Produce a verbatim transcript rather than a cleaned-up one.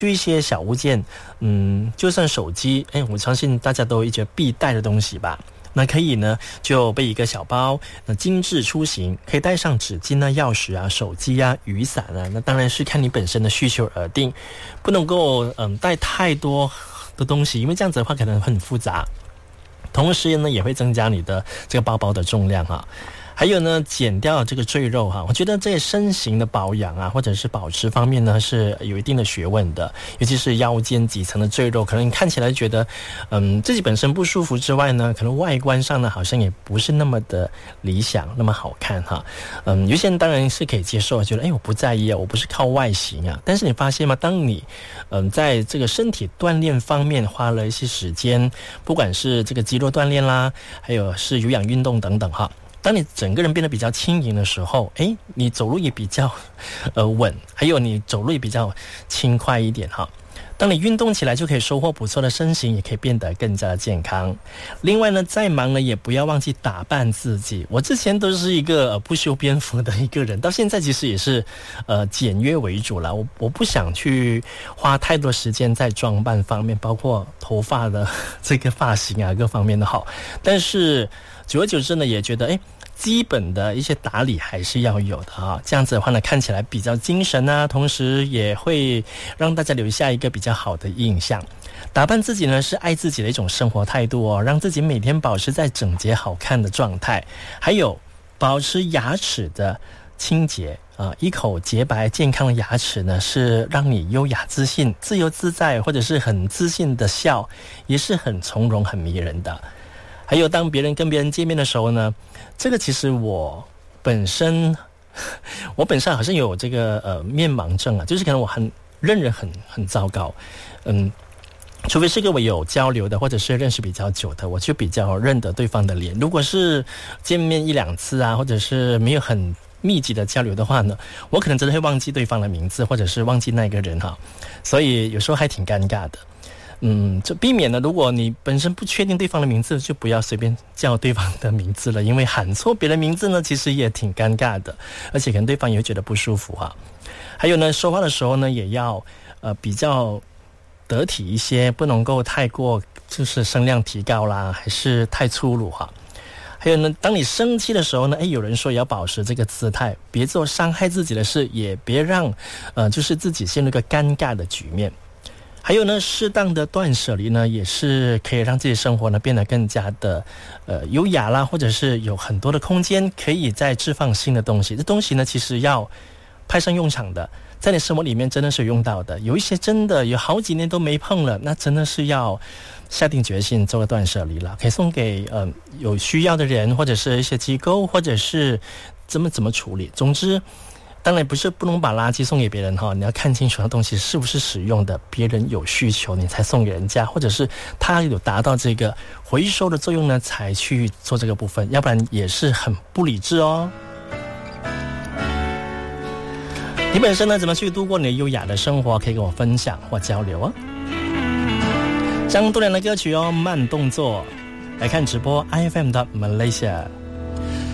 一些小物件，嗯，就算手机，哎，我相信大家都一觉得必带的东西吧。那可以呢，就备一个小包，那精致出行，可以带上纸巾啊、钥匙啊、手机啊、雨伞啊。那当然是看你本身的需求而定，不能够嗯带太多的东西，因为这样子的话可能很复杂。同时呢，也会增加你的这个包包的重量哈。还有呢，减掉这个赘肉哈，我觉得这身形的保养啊，或者是保持方面呢，是有一定的学问的。尤其是腰间几层的赘肉，可能你看起来觉得，嗯，自己本身不舒服之外呢，可能外观上呢，好像也不是那么的理想，那么好看哈。嗯，有些人当然是可以接受，觉得哎，我不在意啊，我不是靠外形啊。但是你发现吗？当你嗯在这个身体锻炼方面花了一些时间，不管是这个肌肉锻炼啦，还有是有氧运动等等哈。当你整个人变得比较轻盈的时候，诶，你走路也比较呃稳，还有你走路也比较轻快一点哈。当你运动起来，就可以收获不错的身形，也可以变得更加的健康。另外呢，再忙呢，也不要忘记打扮自己。我之前都是一个、呃、不修边幅的一个人，到现在其实也是呃简约为主了。我我不想去花太多时间在装扮方面，包括头发的这个发型啊，各方面的好。但是久而久之呢，也觉得诶，基本的一些打理还是要有的啊，这样子的话呢，看起来比较精神啊，同时也会让大家留下一个比较好的印象。打扮自己呢，是爱自己的一种生活态度哦，让自己每天保持在整洁好看的状态，还有保持牙齿的清洁啊，一口洁白健康的牙齿呢，是让你优雅自信、自由自在，或者是很自信的笑，也是很从容、很迷人的。还有当别人跟别人见面的时候呢，这个其实我本身我本身好像有这个呃面盲症啊，就是可能我很认人很很糟糕，嗯，除非是跟我有交流的，或者是认识比较久的，我就比较认得对方的脸。如果是见面一两次啊，或者是没有很密集的交流的话呢，我可能真的会忘记对方的名字，或者是忘记那个人哈，所以有时候还挺尴尬的。嗯，就避免了，如果你本身不确定对方的名字，就不要随便叫对方的名字了，因为喊错别人名字呢，其实也挺尴尬的，而且可能对方也会觉得不舒服啊。还有呢，说话的时候呢，也要呃比较得体一些，不能够太过就是声量提高啦，还是太粗鲁哈。还有呢，当你生气的时候呢，诶，有人说也要保持这个姿态，别做伤害自己的事，也别让呃就是自己陷入一个尴尬的局面。还有呢，适当的断舍离呢，也是可以让自己生活呢变得更加的呃优雅啦，或者是有很多的空间可以再置放新的东西。这东西呢，其实要派上用场的，在你生活里面真的是有用到的。有一些真的有好几年都没碰了，那真的是要下定决心做个断舍离了，可以送给呃有需要的人，或者是一些机构，或者是怎么怎么处理。总之。当然不是不能把垃圾送给别人哈，你要看清楚那东西是不是使用的，别人有需求你才送给人家，或者是他有达到这个回收的作用呢，才去做这个部分，要不然也是很不理智哦。你本身呢怎么去度过你的优雅的生活，可以跟我分享或交流哦。张栋梁的歌曲哦，慢动作来看直播 I F M 的 Malaysia。